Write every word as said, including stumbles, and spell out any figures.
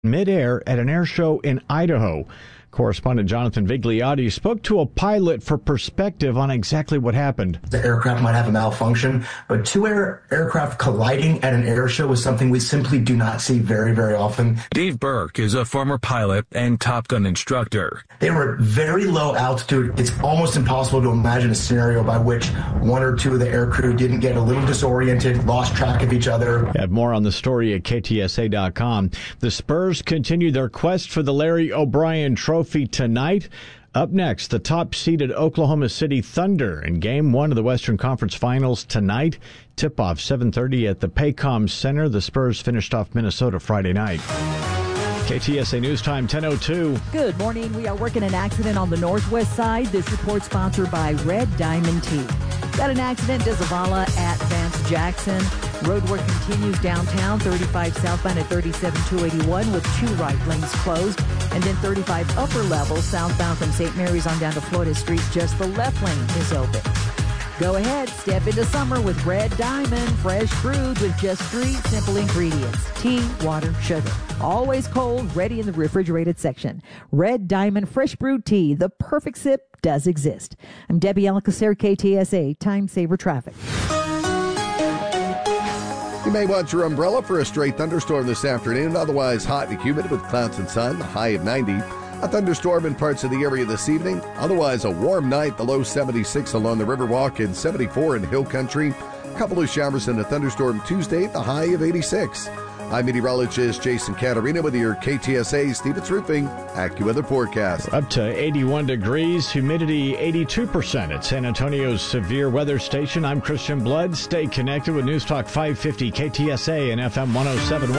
midair at an air show in Idaho. Correspondent Jonathan Vigliotti spoke to a pilot for perspective on exactly what happened. The aircraft might have a malfunction, but two air aircraft colliding at an air show is something we simply do not see very, very often. Dave Burke is a former pilot and Top Gun instructor. They were at very low altitude. It's almost impossible to imagine a scenario by which one or two of the aircrew didn't get a little disoriented, lost track of each other. Have more on the story at K T S A dot com. The Spurs continue their quest for the Larry O'Brien Trophy tonight. Up next, the top-seeded Oklahoma City Thunder in Game one of the Western Conference Finals tonight. Tip-off seven thirty at the Paycom Center. The Spurs finished off Minnesota Friday night. K T S A News Time, ten oh two. Good morning. We are working an accident on the northwest side. This report sponsored by Red Diamond Tea. Got an accident at Zavala at Vance Jackson. Road work continues downtown, thirty-five southbound at thirty-seven two eighty-one with two right lanes closed. And then thirty-five upper level southbound from Saint Mary's on down to Florida Street. Just the left lane is open. Go ahead, step into summer with Red Diamond, fresh brewed with just three simple ingredients: tea, water, sugar. Always cold, ready in the refrigerated section. Red Diamond fresh brewed tea, the perfect sip, does exist. I'm Debbie Alcacer, K T S A, Time Saver Traffic. You may want your umbrella for a stray thunderstorm this afternoon. Otherwise hot and humid with clouds and sun, the high of ninety. A thunderstorm in parts of the area this evening. Otherwise a warm night, the low seventy-six along the Riverwalk and seventy-four in Hill Country. A couple of showers and a thunderstorm Tuesday, the high of eighty-six. I'm meteorologist Jason Caterina with your K T S A Stevens Roofing AccuWeather forecast. Up to eighty-one degrees, humidity eighty-two percent at San Antonio's severe weather station. I'm Christian Blood. Stay connected with News Talk five fifty K T S A and F M one oh seven point one.